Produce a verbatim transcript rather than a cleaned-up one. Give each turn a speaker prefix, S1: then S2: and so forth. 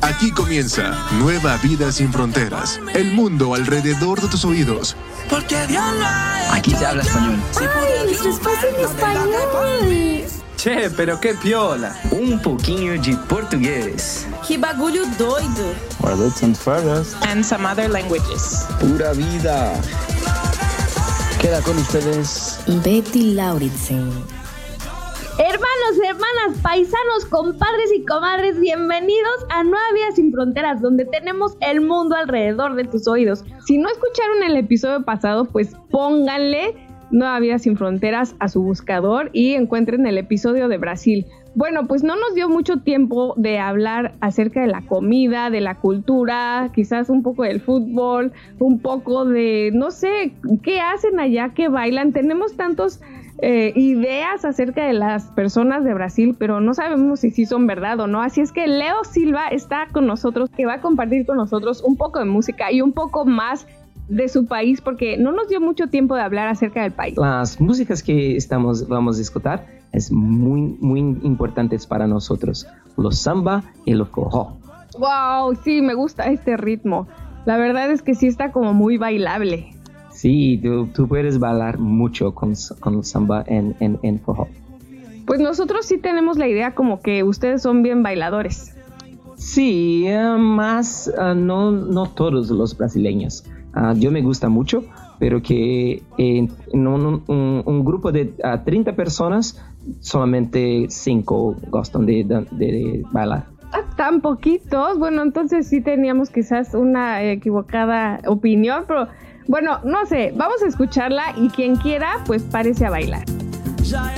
S1: Aquí comienza Nueva Vida Sin Fronteras. El mundo alrededor de tus oídos.
S2: Aquí se habla español.
S3: ¡Ay, nuestro espacio en español!
S4: Che, pero qué piola.
S2: Um pouquinho de português.
S3: ¡Qué bagulho doido!
S5: Words and furthers.
S6: And some other languages.
S2: Pura vida.
S5: Queda con ustedes
S3: Betty Lauritsen.
S7: Hermanos, hermanas, paisanos, compadres y comadres, bienvenidos a Nueva Vida Sin Fronteras, donde tenemos el mundo alrededor de tus oídos. Si no escucharon el episodio pasado, pues pónganle Nueva Vida Sin Fronteras a su buscador y encuentren el episodio de Brasil. Bueno, pues no nos dio mucho tiempo de hablar acerca de la comida, de la cultura, quizás un poco del fútbol, un poco de, no sé, qué hacen allá, qué bailan. Tenemos tantos eh, ideas acerca de las personas de Brasil, pero no sabemos si sí son verdad o no. Así es que Leo Silva está con nosotros, que va a compartir con nosotros un poco de música y un poco más de su país, porque no nos dio mucho tiempo de hablar acerca del país.
S8: Las músicas que estamos vamos a escuchar es muy muy importantes para nosotros, los samba y los forró.
S7: Wow, sí, me gusta este ritmo. La verdad es que sí está como muy bailable.
S8: Sí, tú, tú puedes bailar mucho con, con samba en, en, en forró.
S7: Pues nosotros sí tenemos la idea como que ustedes son bien bailadores.
S8: Sí, uh, más uh, no, no todos los brasileños. Uh, yo me gusta mucho, pero que eh, en un, un, un grupo de uh, treinta personas, solamente cinco gustan de, de, de bailar.
S7: Ah, tan poquitos. Bueno, entonces sí teníamos quizás una equivocada opinión, pero bueno, no sé, vamos a escucharla y quien quiera, pues párese a bailar.